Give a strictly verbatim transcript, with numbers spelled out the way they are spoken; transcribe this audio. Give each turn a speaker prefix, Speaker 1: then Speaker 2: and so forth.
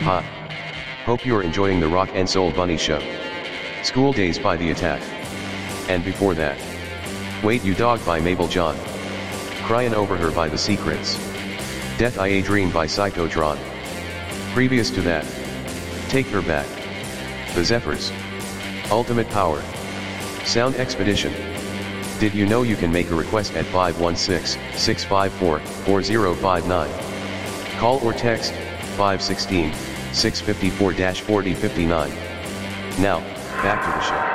Speaker 1: Ha! Hope you're enjoying the Rock and Soul Bunny Show. School Days by The Attack. And before that, Wait You Dog by Mabel John. Crying Over Her by The Secrets. Death I A Dream by Psychotron. Previous to that, Take Her Back. The Zephyrs. Ultimate Power. Sound Expedition. Did you know you can make a request at five one six, six five four, four zero five nine? Call or text five one six, six five four, four zero five nine. Now, back to the show.